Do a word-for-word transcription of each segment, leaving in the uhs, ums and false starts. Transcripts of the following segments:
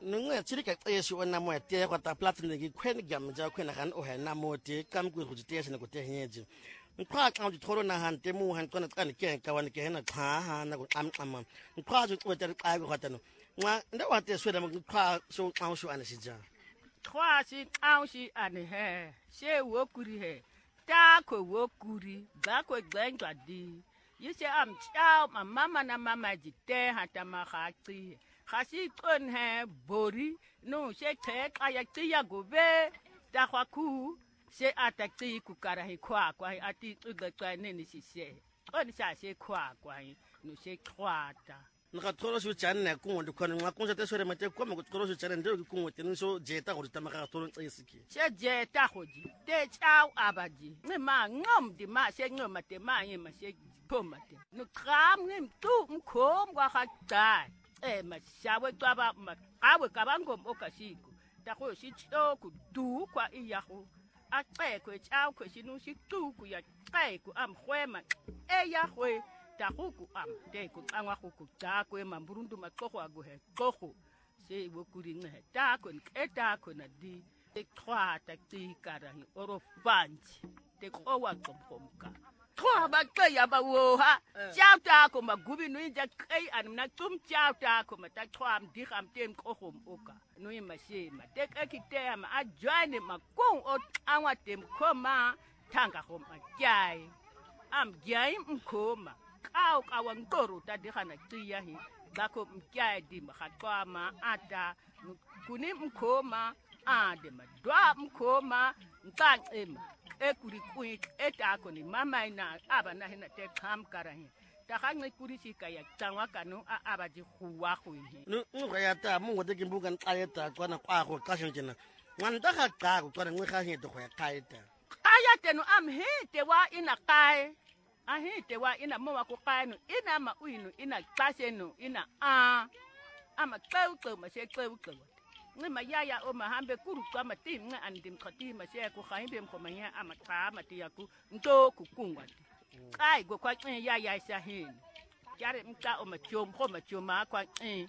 nungwe tsiri ka tseshi ona mo te kwa ta platform ke khwen gam ja khwen gan o he na mo te kam ku go te se go te henyeje nkwa xa di thoro na han te mu han kona tsane ke ka wan ke na xa ha na go am am nkwa ju tsote ka go gata no nwa nda wa te sweda mo nkwa so xa sho ana sija khwa si xa shi ane he she wo kuri he ta ko wo kuri ba ko gbenjwa di yise am chao mama na mama ji te hata ma ga chi ga si kon he bori no she te ka ya chi ya go be ta kwa ku she ata chi ku kara he kwa kwa ati tsuga tsa ne ni si she on sha she kwa kwa no she kwata nka thoro sho tshana ku ngo khona ngwa ku te swere mate kwa mo thoro sho tshana ndo ku ngo te so jeta go tama ga thoro tsisiki she jeta go ji te chao abaji ne ma ngom di ma she ngoma te ma ye ma she pomate no kram ngim tu mkhom kwa ga dai eh ma shawe twaba ma kawe kabango okashiko ta go shi tsoko du kwa iya go a xeko tshao go shi no shi tu ku ya xeko am khwema eya gwe ta go ku am de ku tsangwa go ku tsa kwe mamburundu maxogo a go he xogo se wo kuringa he ta ko eta ko na di te khwata tikara hi oro fanti te khowa xompomka khwa ba ya ba wo ha chapta ko magubi no inja kai an na tum chapta ko mata khwa am di kham tem khogo moka no ima shema te ka kite ma a join ma kong o anwa tem khoma thanga go ma jai am jai mkhoma kaw kawan toru ta di khana tiya hi ba ko mjai di ma khatwa ma ata kuni mkhoma ade ma dwa mkhoma ntang ema ekuri kuit etako ni mama ina aba na hina te kham karahi ta khang kuri sika ya tsangwa kanu aba di khuwa khu hi no ngo ya ta mo ngote ke mbuka nqayeta kwa na kwa go ka shenjena ngwanta ga ka go tswana ngwe ga hete go ya kaeta kaya tenu am hete wa ina kai a hete wa ina mo wa ko kainu ina ma uinu ina tsasenu ina a ama tau tau ma se tau tau ngi ma yaya o ma hambe kuru kwa matim nga andim khati ma se ko khaimbe ko ma ya ama tha ma ti yaku ndo ku kungwa kai go kwa yaya sa hin yare mta o ma chom ko ma choma kwa eh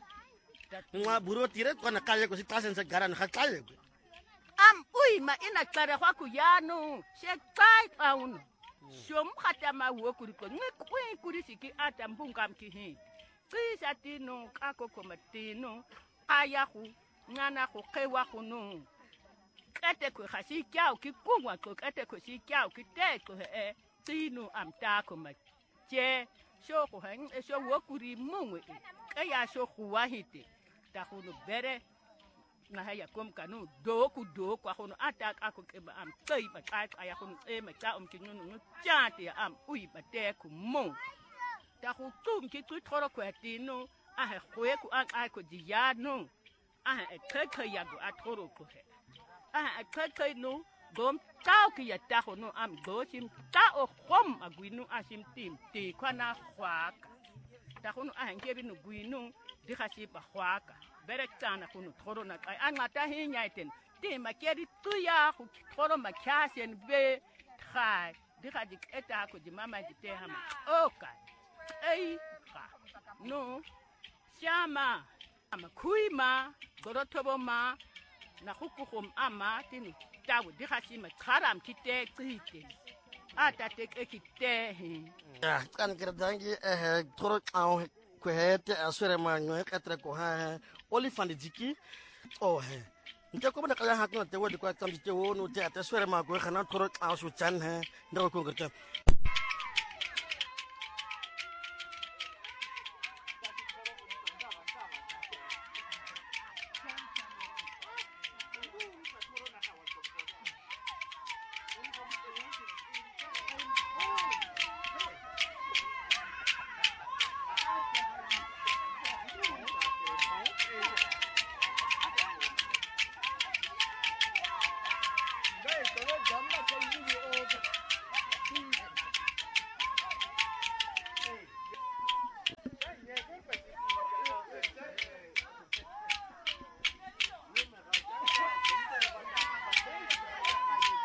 ngwa buro tire kwa na kaya ko si tasen sa garan kha kaya am ui ma ina tsara kwa ku ya no se kai paun shom khata ma wo kuru ko ngi ku kuri siki ata mbungam ki hin tsisa tino ka ko ko matino aya khu ngana go kewa go no kete ko ga si kyao ki kungwa ko kete ko si kyao ki te ko e tino am ta ko ma che sho go hen e sho wo kuri mungwe e ya sho go wa hite ta go no bere na ha ya kom kanu do ku do kwa go no ata ka ko ke ba am tsai ba ka aya go e ma ta um ki no no cha te am ui ba te ku mo ta go tum ki tu thoro ko tino a he khwe ku an ai ko di ya no ah e keke ya go atoro ko he ah e keke no gom tao ki ya ta no am go sim ta o khom aguinu asim tim ti kwana khwaka ta no ah ngebi no guinu di khasi ba khwaka bere tsana kuno thoro na kai an mata hi nyaiten ti ma kedi tu ya ku thoro ma khasen be khai di khadi eta ko di mama di te hama okay ei kha no shama ama kuima gorotobo ma na hukukum ama tini tawu di khasima kharam kite qite ata tek ekite ah kan kerdangi eh toro au ko hete asure ma ngwe katra ko ha olifant diki oh he nte ko bana kala hakna te wodi ko tamti te wono te ata asure ma ko khana toro au su chan he ndo ko ngata